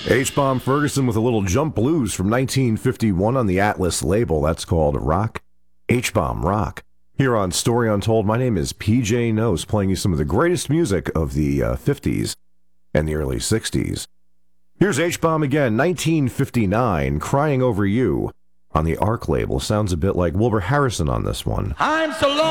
H-Bomb Ferguson with a little jump blues from 1951 on the Atlas label. That's called Rock. H-Bomb Rock. Here on Story Untold, my name is PJ Nose, playing you some of the greatest music of the 50s and the early 60s. Here's H-Bomb again, 1959, Crying Over You on the Arc label. Sounds a bit like Wilbur Harrison on this one. I'm so lonely.